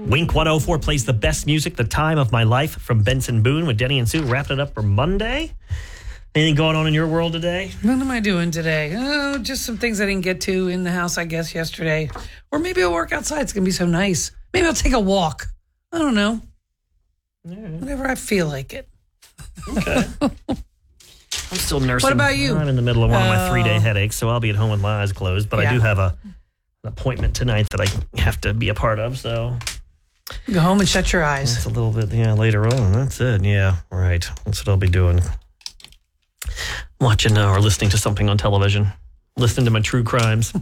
Wink 104 plays the best music, The Time of My Life from Benson Boone with Denny and Sue. Wrapping it up for Monday. Anything going on in your world today? What am I doing today? Oh, just some things I didn't get to in the house, I guess, yesterday. Or maybe I'll work outside. It's going to be so nice. Maybe I'll take a walk. I don't know. Whenever I feel like it. Okay. I'm still nursing. What about you? I'm in the middle of one of my 3-day headaches, so I'll be at home with my eyes closed. But I do have an appointment tonight that I have to be a part of, so... Go home and shut your eyes. That's a little bit, later on. That's it, right. That's what I'll be doing. Watching or listening to something on television. Listening to my true crimes.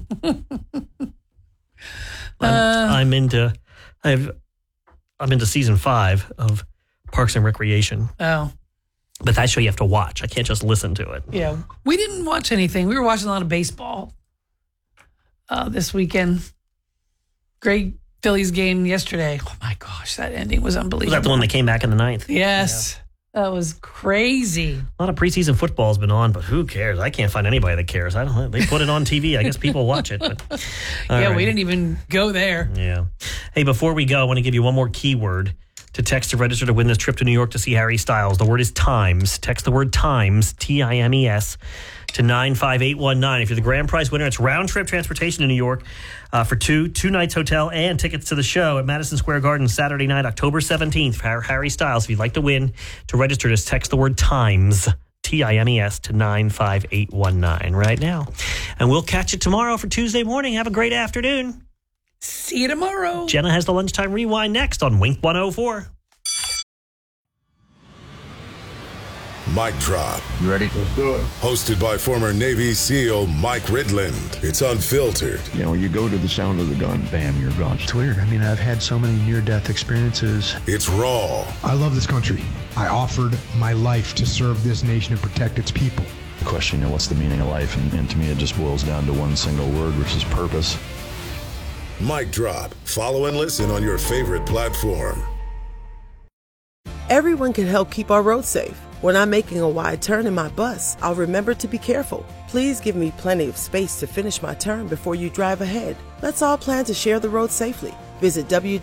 I'm into season 5 of Parks and Recreation. Oh. But that show you have to watch. I can't just listen to it. Yeah. We didn't watch anything. We were watching a lot of baseball this weekend. Great Phillies game yesterday. Oh, my gosh. That ending was unbelievable. Was that the one that came back in the 9th? Yes. Yeah. That was crazy. A lot of preseason football has been on, but who cares? I can't find anybody that cares. I don't know. They put it on TV. I guess people watch it. But, right. We didn't even go there. Yeah. Hey, before we go, I want to give you one more keyword to text to register to win this trip to New York to see Harry Styles. The word is TIMES. Text the word TIMES, TIMES, to 95819. If you're the grand prize winner, it's round trip transportation to New York for two nights hotel and tickets to the show at Madison Square Garden Saturday night, October 17th for Harry Styles. If you'd like to win, to register, just text the word TIMES, TIMES, to 95819 right now. And we'll catch you tomorrow for Tuesday morning. Have a great afternoon. See you tomorrow. Jenna has the Lunchtime Rewind next on Wink 104. Mic drop. You ready? Let's do it. Hosted by former Navy SEAL Mike Ridland. It's unfiltered. You know, when you go to the sound of the gun, bam, you're gone. It's weird. I mean, I've had so many near-death experiences. It's raw. I love this country. I offered my life to serve this nation and protect its people. The question, what's the meaning of life? And to me, it just boils down to one single word, which is purpose. Mic drop. Follow and listen on your favorite platform. Everyone can help keep our roads safe. When I'm making a wide turn in my bus, I'll remember to be careful. Please give me plenty of space to finish my turn before you drive ahead. Let's all plan to share the road safely. Visit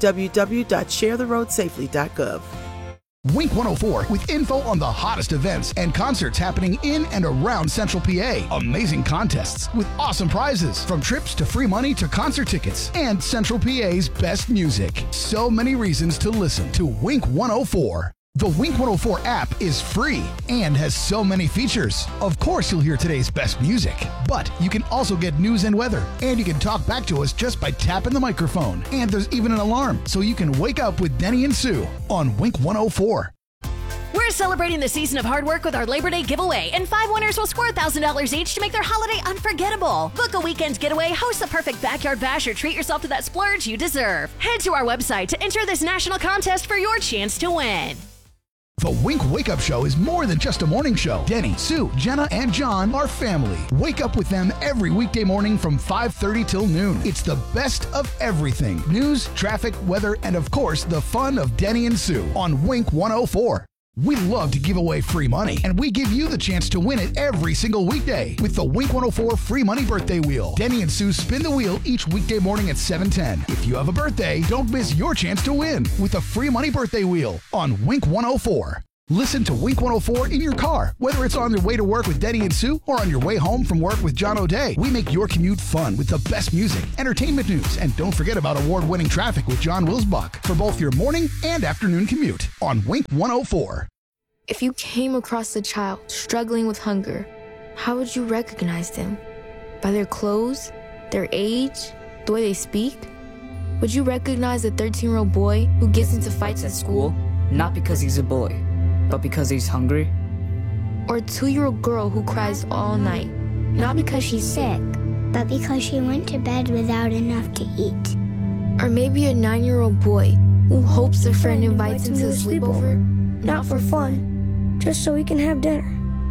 www.sharetheroadsafely.gov. Wink 104 with info on the hottest events and concerts happening in and around Central PA. Amazing contests with awesome prizes, from trips to free money to concert tickets, and Central PA's best music. So many reasons to listen to Wink 104. The Wink 104 app is free and has so many features. Of course, you'll hear today's best music, but you can also get news and weather, and you can talk back to us just by tapping the microphone. And there's even an alarm, so you can wake up with Denny and Sue on Wink 104. We're celebrating the season of hard work with our Labor Day giveaway, and 5 winners will score $1,000 each to make their holiday unforgettable. Book a weekend getaway, host the perfect backyard bash, or treat yourself to that splurge you deserve. Head to our website to enter this national contest for your chance to win. The Wink Wake Up Show is more than just a morning show. Denny, Sue, Jenna, and John are family. Wake up with them every weekday morning from 5:30 till noon. It's the best of everything. News, traffic, weather, and of course, the fun of Denny and Sue on Wink 104. We love to give away free money, and we give you the chance to win it every single weekday with the Wink 104 Free Money Birthday Wheel. Denny and Sue spin the wheel each weekday morning at 7:10. If you have a birthday, don't miss your chance to win with the Free Money Birthday Wheel on Wink 104. Listen to Wink 104 in your car, whether it's on your way to work with Denny and Sue or on your way home from work with John O'Day. We make your commute fun with the best music, entertainment news, and don't forget about award-winning traffic with John Wilsbach for both your morning and afternoon commute on Wink 104. If you came across a child struggling with hunger, how would you recognize them? By their clothes, their age, the way they speak? Would you recognize a 13-year-old boy who gets into fights at school? Not because he's a boy, but because he's hungry? Or a 2-year-old girl who cries all night, not because she's sick, but because she went to bed without enough to eat. Or maybe a 9-year-old boy who hopes a friend invites him to a sleepover, not for fun, just so we can have dinner.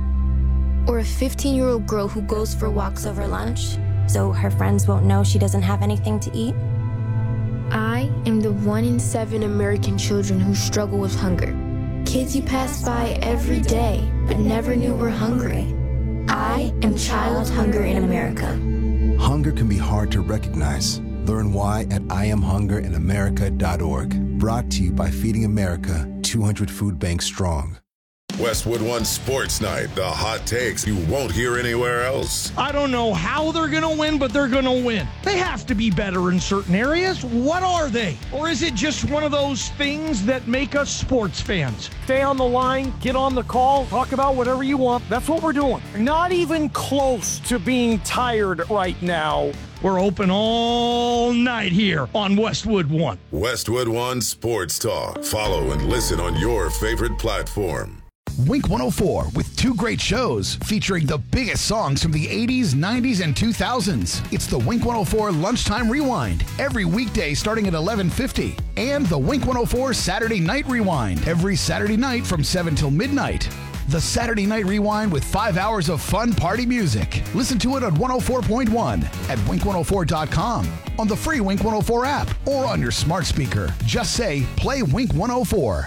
Or a 15-year-old girl who goes for walks over lunch, so her friends won't know she doesn't have anything to eat. I am the 1 in 7 American children who struggle with hunger. Kids you pass by every day, but never knew were hungry. I am child hunger in America. Hunger can be hard to recognize. Learn why at IamHungerInAmerica.org. Brought to you by Feeding America, 200 Food Banks Strong. Westwood One Sports Night, the hot takes you won't hear anywhere else. I don't know how they're going to win, but they're going to win. They have to be better in certain areas. What are they? Or is it just one of those things that make us sports fans? Stay on the line, get on the call, talk about whatever you want. That's what we're doing. Not even close to being tired right now. We're open all night here on Westwood One. Westwood One Sports Talk. Follow and listen on your favorite platform. Wink 104 with two great shows featuring the biggest songs from the 80s, 90s, and 2000s. It's the Wink 104 Lunchtime Rewind every weekday starting at 11:50, and the Wink 104 Saturday Night Rewind every Saturday night from 7 till midnight. The Saturday Night Rewind with 5 hours of fun party music. Listen to it on 104.1 at wink104.com, on the free Wink 104 app, or on your smart speaker. Just say, play Wink 104.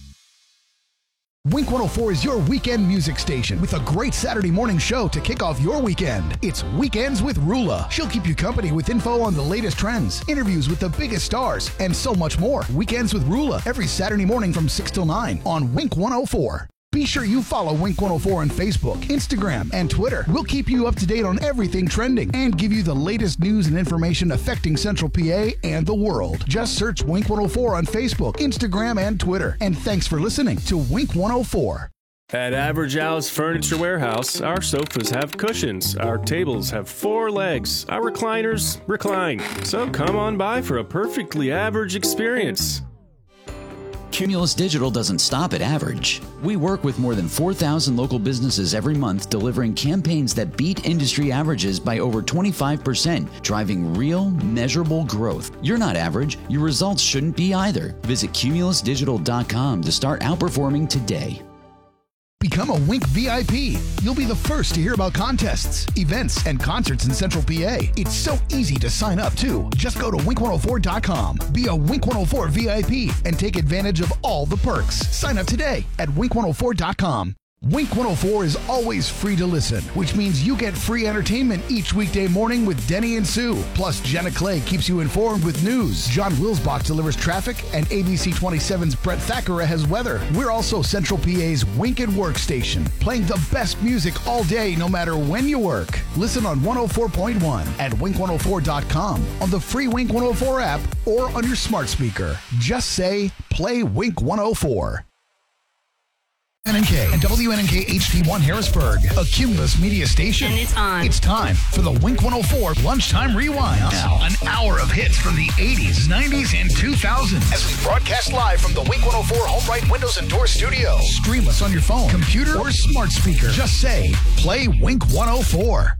Wink 104 is your weekend music station with a great Saturday morning show to kick off your weekend. It's Weekends with Rula. She'll keep you company with info on the latest trends, interviews with the biggest stars, and so much more. Weekends with Rula every Saturday morning from 6 till 9 on Wink 104. Be sure you follow Wink 104 on Facebook, Instagram, and Twitter. We'll keep you up to date on everything trending and give you the latest news and information affecting Central PA and the world. Just search Wink 104 on Facebook, Instagram, and Twitter. And thanks for listening to Wink 104. At Average Al's Furniture Warehouse, our sofas have cushions, our tables have 4 legs, our recliners recline. So come on by for a perfectly average experience. Cumulus Digital doesn't stop at average. We work with more than 4,000 local businesses every month, delivering campaigns that beat industry averages by over 25%, driving real, measurable growth. You're not average. Your results shouldn't be either. Visit cumulusdigital.com to start outperforming today. Become a Wink VIP. You'll be the first to hear about contests, events, and concerts in Central PA. It's so easy to sign up, too. Just go to wink104.com. Be a Wink 104 VIP and take advantage of all the perks. Sign up today at wink104.com. Wink 104 is always free to listen, which means you get free entertainment each weekday morning with Denny and Sue. Plus, Jenna Clay keeps you informed with news. John Wilsbach delivers traffic, and ABC 27's Brett Thackeray has weather. We're also Central PA's Wink and Work station, playing the best music all day, no matter when you work. Listen on 104.1 at wink104.com, on the free Wink 104 app, or on your smart speaker. Just say, play Wink 104. WNNK and WNNK HD1 Harrisburg, a Cumulus media station. And it's on. It's time for the Wink 104 Lunchtime Rewind. Now, an hour of hits from the 80s, 90s, and 2000s as we broadcast live from the Wink 104 HomeRight Windows and Door Studio. Stream us on your phone, computer, or smart speaker. Just say, play Wink 104.